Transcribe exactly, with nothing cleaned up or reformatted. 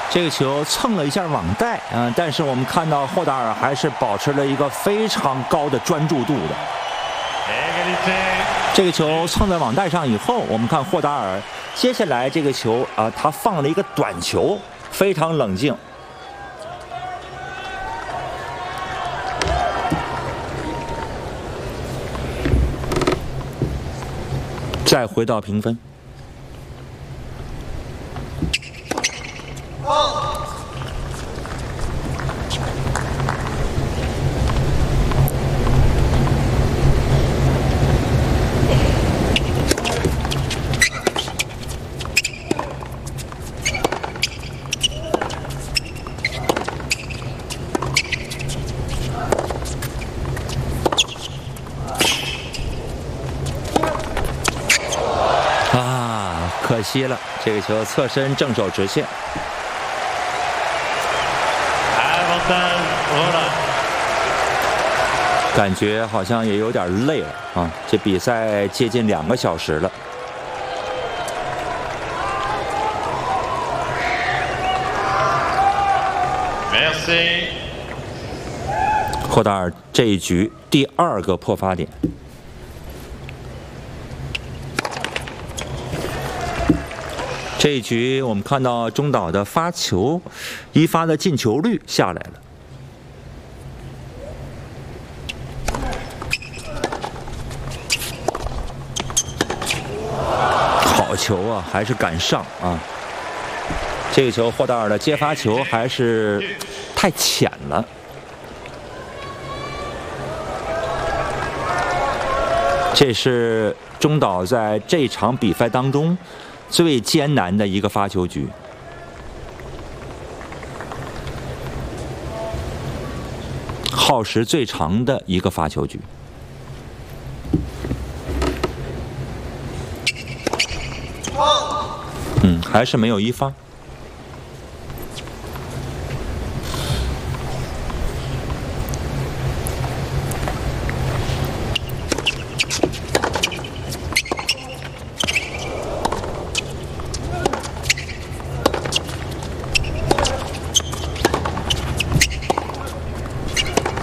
这个球蹭了一下网带啊、呃，但是我们看到霍达尔还是保持了一个非常高的专注度的。这个球蹭在网带上以后，我们看霍达尔接下来这个球啊、呃，他放了一个短球，非常冷静。再回到评分。可惜了，这个球侧身正手直线。感觉好像也有点累了啊！这比赛接近两个小时了。 Merci。 霍达尔这一局第二个破发点。这一局我们看到中岛的发球，一发的进球率下来了。好球啊，还是敢上啊！这个球霍达尔的接发球还是太浅了。这是中岛在这场比赛当中最艰难的一个发球局，耗时最长的一个发球局。嗯，还是没有一发。